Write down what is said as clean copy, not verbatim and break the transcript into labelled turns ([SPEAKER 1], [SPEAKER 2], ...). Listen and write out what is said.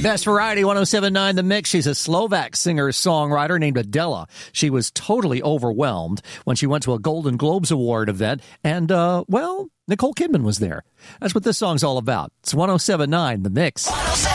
[SPEAKER 1] Best Variety 107.9 The Mix. She's a Slovak singer-songwriter named Adela. She was totally overwhelmed when she went to a Golden Globes Award event, and, Nicole Kidman was there. That's what this song's all about. It's 107.9 The Mix. 107.9